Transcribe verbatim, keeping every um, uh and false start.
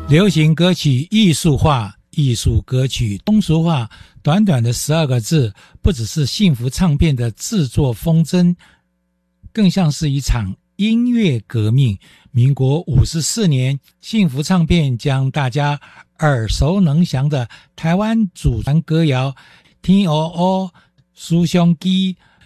流行歌曲艺术化，艺术歌曲通俗化，短短的十二个字，不只是幸福唱片的制作风筝，更像是一场音乐革命。民国五十四年，幸福唱片将大家耳熟能详的台湾祖传歌谣《天黑黑》、苏香基、